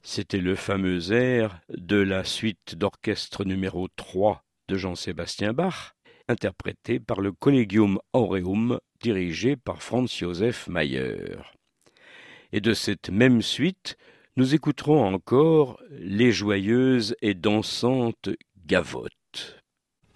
C'était le fameux air de la suite d'orchestre numéro 3 de Jean-Sébastien Bach, interprété par le Collegium Aureum dirigé par Franz Joseph Mayer. Et de cette même suite, nous écouterons encore les joyeuses et dansantes gavottes.